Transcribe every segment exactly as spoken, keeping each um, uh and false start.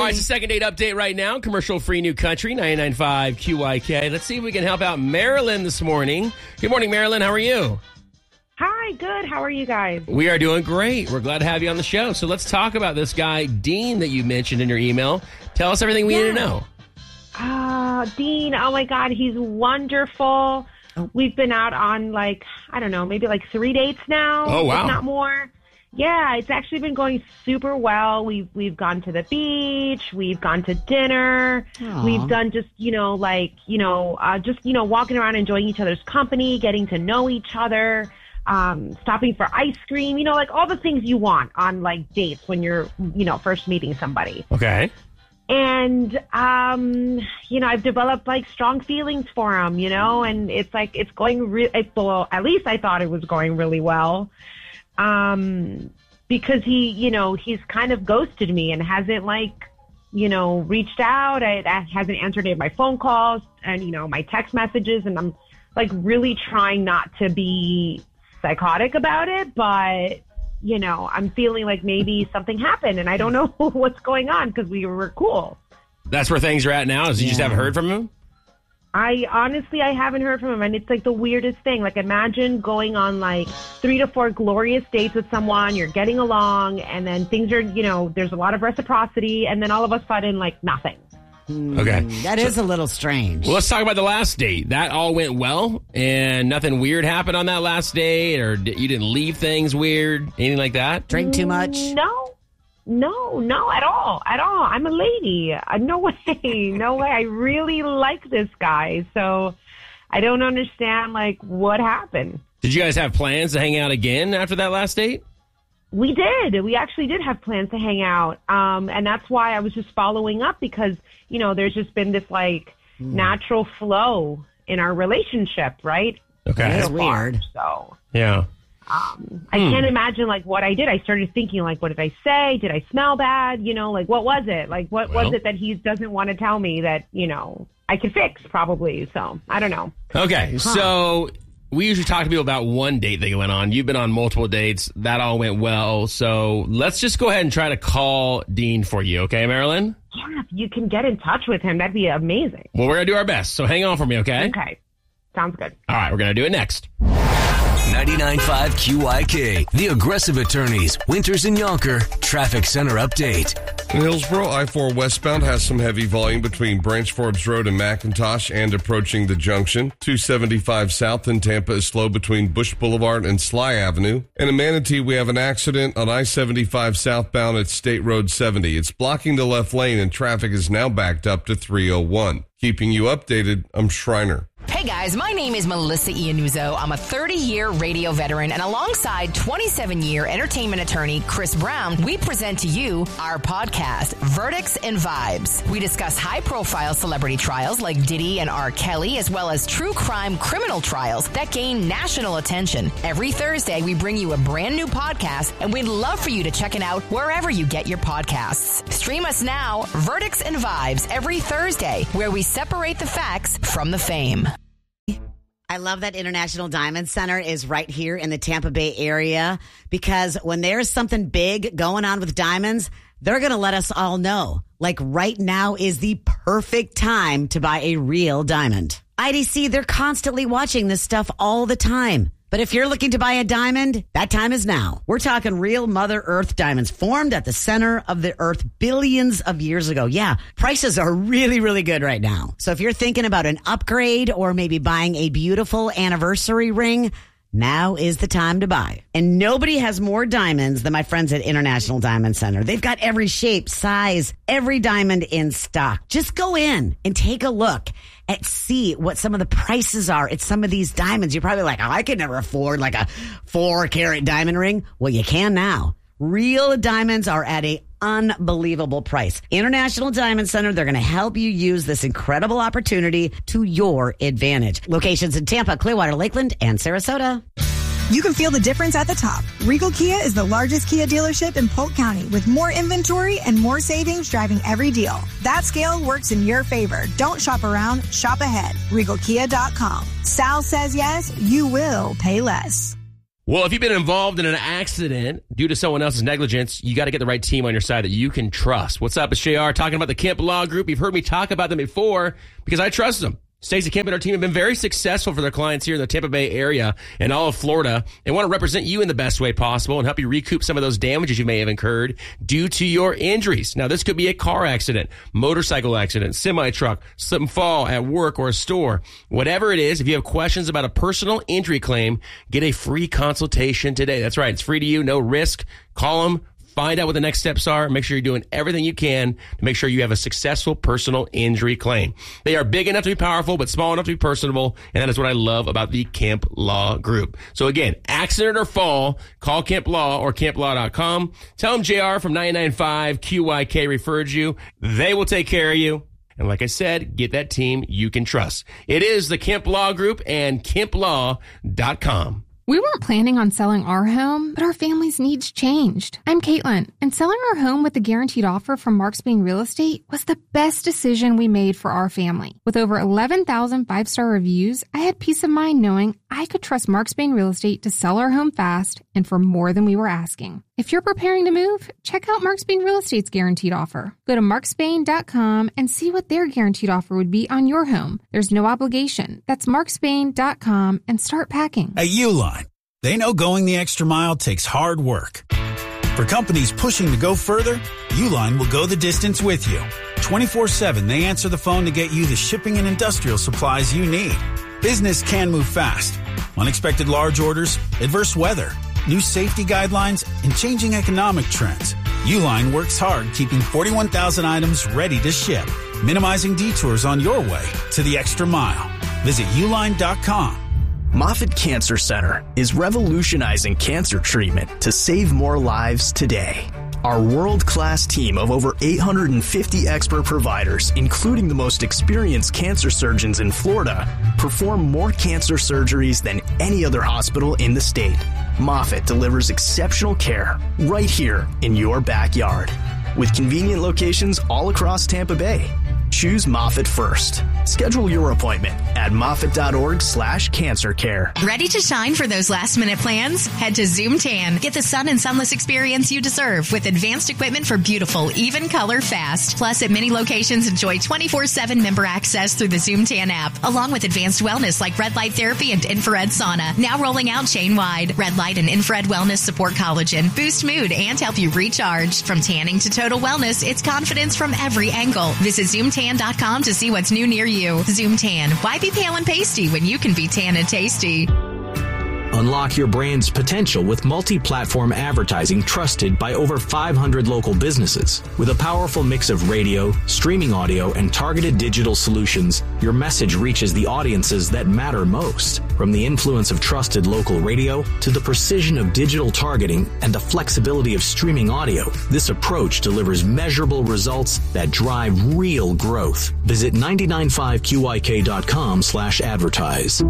right, it's a second date update right now. Commercial-free New Country, ninety-nine point five Q Y K. Let's see if we can help out Marilyn this morning. Good morning, Marilyn. How are you? Hi, good. How are you guys? We are doing great. We're glad to have you on the show. So let's talk about this guy, Dean, that you mentioned in your email. Tell us everything we yeah. need to know. Ah, uh, Dean. Oh, my God. He's wonderful. Oh. We've been out on, like, I don't know, maybe like three dates now. Oh, wow. If not more. Yeah, it's actually been going super well. We've we've gone to the beach. We've gone to dinner. Aww. We've done just, you know, like, you know, uh, just, you know, walking around, enjoying each other's company, getting to know each other, um, stopping for ice cream, you know, like all the things you want on, like, dates when you're, you know, first meeting somebody. Okay. And, um, you know, I've developed, like, strong feelings for him, you know, and it's like it's going really, well, at least I thought it was going really well. Um, because he, you know, he's kind of ghosted me and hasn't, like, you know, reached out. I, I hasn't answered any of my phone calls and, you know, my text messages. And I'm, like, really trying not to be psychotic about it. But, you know, I'm feeling like maybe something happened and I don't know what's going on because we were cool. That's where things are at now? Is you yeah. just haven't heard from him? I honestly, I haven't heard from him, and it's like the weirdest thing. Like, imagine going on like three to four glorious dates with someone, you're getting along, and then things are, you know, there's a lot of reciprocity, and then all of a sudden, like, nothing. Okay. That is so, a little strange. Well, let's talk about the last date. That all went well, and nothing weird happened on that last date, or you didn't leave things weird, anything like that? Drink too much? No. No, no, at all, at all. I'm a lady. Uh, no way, no way. I really like this guy, so I don't understand, like, what happened. Did you guys have plans to hang out again after that last date? We did. We actually did have plans to hang out, um, and that's why I was just following up because, you know, there's just been this, like, mm. natural flow in our relationship, right? Okay. That's so weird. Far, so, yeah. Um, I hmm. can't imagine, like, what I did. I started thinking, like, what did I say? Did I smell bad? You know, like, what was it? Like, what well. was it that he doesn't want to tell me that, you know, I could fix, probably. So, I don't know. Okay, huh. So we usually talk to people about one date they went on. You've been on multiple dates. That all went well. So let's just go ahead and try to call Dean for you, okay, Marilyn? Yeah, if you can get in touch with him, that'd be amazing. Well, we're going to do our best. So hang on for me, okay? Okay. Sounds good. All right, we're going to do it next. ninety-nine point five Q I K, The Aggressive Attorneys, Winters and Yonker, Traffic Center Update. In Hillsborough, I four westbound has some heavy volume between Branch Forbes Road and McIntosh and approaching the junction. two seventy-five south in Tampa is slow between Bush Boulevard and Sly Avenue. And in Manatee, we have an accident on I seventy-five southbound at State Road seventy. It's blocking the left lane and traffic is now backed up to three oh one. Keeping you updated, I'm Schreiner. Hey guys, my name is Melissa Iannuzzo. I'm a thirty-year radio veteran, and alongside twenty-seven-year entertainment attorney Chris Brown, we present to you our podcast, Verdicts and Vibes. We discuss high-profile celebrity trials like Diddy and R. Kelly, as well as true crime criminal trials that gain national attention. Every Thursday, we bring you a brand new podcast, and we'd love for you to check it out wherever you get your podcasts. Stream us now, Verdicts and Vibes, every Thursday, where we separate the facts from the fame. I love that International Diamond Center is right here in the Tampa Bay area because when there's something big going on with diamonds, they're going to let us all know. Like right now is the perfect time to buy a real diamond. I D C, they're constantly watching this stuff all the time. But if you're looking to buy a diamond, that time is now. We're talking real Mother Earth diamonds formed at the center of the earth billions of years ago. Yeah, prices are really, really good right now. So if you're thinking about an upgrade or maybe buying a beautiful anniversary ring, now is the time to buy. And nobody has more diamonds than my friends at International Diamond Center. They've got every shape, size, every diamond in stock. Just go in and take a look and see what some of the prices are at some of these diamonds. You're probably like, oh, I could never afford like a four carat diamond ring. Well, you can now. Real diamonds are at a unbelievable price. International Diamond Center, they're going to help you use this incredible opportunity to your advantage. Locations in Tampa, Clearwater, Lakeland, and Sarasota. You can feel the difference at the top. Regal Kia is the largest Kia dealership in Polk County with more inventory and more savings driving every deal. That scale works in your favor. Don't shop around, shop ahead. Regal Kia dot com. Sal says yes, you will pay less. Well, if you've been involved in an accident due to someone else's negligence, you got to get the right team on your side that you can trust. What's up? It's J R talking about the Kemp Law Group. You've heard me talk about them before because I trust them. Stacey Kemp and her team have been very successful for their clients here in the Tampa Bay area and all of Florida. They want to represent you in the best way possible and help you recoup some of those damages you may have incurred due to your injuries. Now, this could be a car accident, motorcycle accident, semi-truck, slip and fall at work or a store. Whatever it is, if you have questions about a personal injury claim, get a free consultation today. That's right. It's free to you. No risk. Call them. Find out what the next steps are. Make sure you're doing everything you can to make sure you have a successful personal injury claim. They are big enough to be powerful, but small enough to be personable. And that is what I love about the Kemp Law Group. So again, accident or fall, call Kemp Law or kemp law dot com. Tell them J R from ninety-nine point five Q Y K referred you. They will take care of you. And like I said, get that team you can trust. It is the Kemp Law Group and kemp law dot com. We weren't planning on selling our home, but our family's needs changed. I'm Caitlin, and selling our home with a guaranteed offer from Mark Spain Real Estate was the best decision we made for our family. With over eleven thousand five-star reviews, I had peace of mind knowing I could trust Mark Spain Real Estate to sell our home fast and for more than we were asking. If you're preparing to move, check out Mark Spain Real Estate's guaranteed offer. Go to mark spain dot com and see what their guaranteed offer would be on your home. There's no obligation. That's mark spain dot com and start packing. At Uline, they know going the extra mile takes hard work. For companies pushing to go further, Uline will go the distance with you. twenty-four seven, they answer the phone to get you the shipping and industrial supplies you need. Business can move fast. Unexpected large orders, adverse weather, new safety guidelines, and changing economic trends. Uline works hard keeping forty-one thousand items ready to ship, minimizing detours on your way to the extra mile. Visit uline dot com. Moffitt Cancer Center is revolutionizing cancer treatment to save more lives today. Our world-class team of over eight hundred fifty expert providers, including the most experienced cancer surgeons in Florida, perform more cancer surgeries than any other hospital in the state. Moffitt delivers exceptional care right here in your backyard, with convenient locations all across Tampa Bay. Choose Moffitt first. Schedule your appointment at moffitt dot org slash cancer care. Ready to shine for those last minute plans? Head to Zoom Tan. Get the sun and sunless experience you deserve with advanced equipment for beautiful, even color fast. Plus, at many locations, enjoy twenty-four seven member access through the Zoom Tan app, along with advanced wellness like red light therapy and infrared sauna. Now rolling out chain-wide. Red light and infrared wellness support collagen, boost mood, and help you recharge. From tanning to total wellness, it's confidence from every angle. Visit zoom tan dot com to see what's new near you. Zoom Tan. Why be pale and pasty when you can be tan and tasty? Unlock your brand's potential with multi-platform advertising trusted by over five hundred local businesses. With a powerful mix of radio, streaming audio, and targeted digital solutions, your message reaches the audiences that matter most. From the influence of trusted local radio to the precision of digital targeting and the flexibility of streaming audio, this approach delivers measurable results that drive real growth. Visit nine nine five Q Y K dot com slash advertise.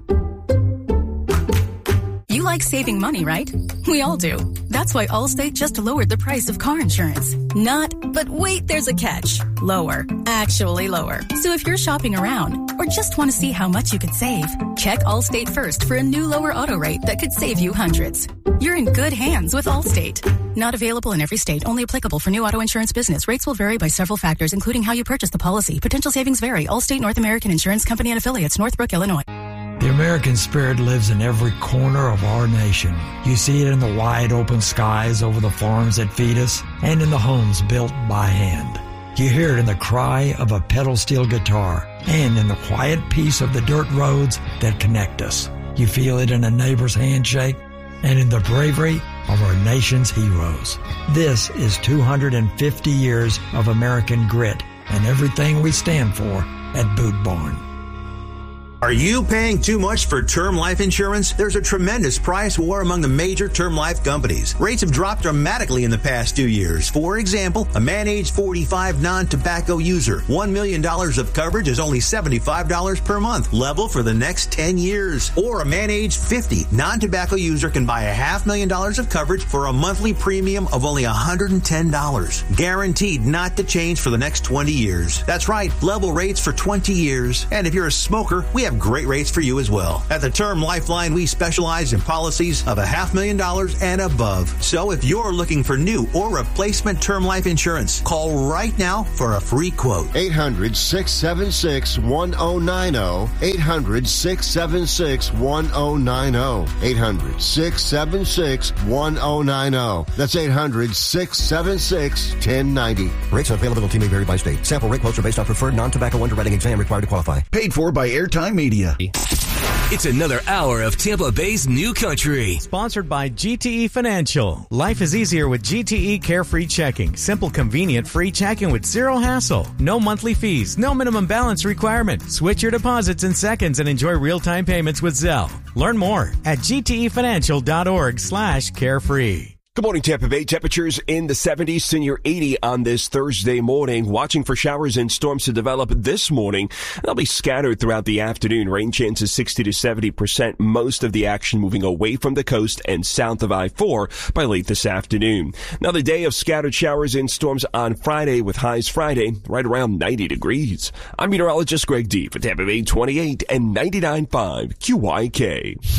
You like saving money, right? We all do. That's why Allstate just lowered the price of car insurance. Not, but wait, there's a catch. Lower. Actually lower. So if you're shopping around or just want to see how much you could save, check Allstate first for a new lower auto rate that could save you hundreds. You're in good hands with Allstate. Not available in every state. Only applicable for new auto insurance business. Rates will vary by several factors, including how you purchase the policy. Potential savings vary. Allstate North American Insurance Company and affiliates, Northbrook, Illinois. The American spirit lives in every corner of our nation. You see it in the wide open skies over the farms that feed us and in the homes built by hand. You hear it in the cry of a pedal steel guitar and in the quiet peace of the dirt roads that connect us. You feel it in a neighbor's handshake and in the bravery of our nation's heroes. This is two hundred fifty years of American grit and everything we stand for at Boot Barn. Are you paying too much for term life insurance? There's a tremendous price war among the major term life companies. Rates have dropped dramatically in the past two years. For example, a man age forty-five non-tobacco user, one million dollars of coverage is only seventy-five dollars per month, level for the next ten years. Or a man age fifty non-tobacco user can buy a half million dollars of coverage for a monthly premium of only one hundred ten dollars. Guaranteed not to change for the next twenty years. That's right, level rates for twenty years. And if you're a smoker, we have have great rates for you as well. At the Term Lifeline, we specialize in policies of a half million dollars and above. So if you're looking for new or replacement term life insurance, call right now for a free quote. eight hundred, six seven six, one oh nine oh. eight hundred, six seven six, one oh nine oh. eight hundred, six seven six, one oh nine oh. That's eight hundred, six seven six, one oh nine oh. Rates and availability may vary by state. Sample rate quotes are based on preferred non-tobacco underwriting exam required to qualify. Paid for by Airtime Media. It's another hour of Tampa Bay's New Country. Sponsored by G T E Financial. Life is easier with G T E Carefree Checking. Simple, convenient, free checking with zero hassle. No monthly fees, no minimum balance requirement. Switch your deposits in seconds and enjoy real-time payments with Zelle. Learn more at gtefinancial.org slash carefree. Good morning, Tampa Bay. Temperatures in the seventies to near eighty on this Thursday morning. Watching for showers and storms to develop this morning. They'll be scattered throughout the afternoon. Rain chances sixty to seventy percent. Most of the action moving away from the coast and south of I four by late this afternoon. Another day of scattered showers and storms on Friday with highs Friday right around ninety degrees. I'm meteorologist Greg D for Tampa Bay twenty-eight and ninety-nine point five Q Y K.